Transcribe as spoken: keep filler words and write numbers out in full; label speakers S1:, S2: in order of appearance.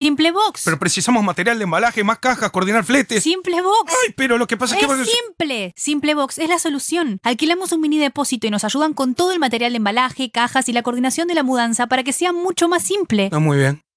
S1: Simple Box.
S2: Pero precisamos material de embalaje, más cajas, coordinar fletes.
S1: Simple Box.
S2: Ay, pero lo que pasa es,
S1: es
S2: que...
S1: Es simple. Simple Box es la solución. Alquilamos un mini depósito y nos ayudan con todo el material de embalaje, cajas y la coordinación de la mudanza para que sea mucho más simple.
S2: Ah, muy bien.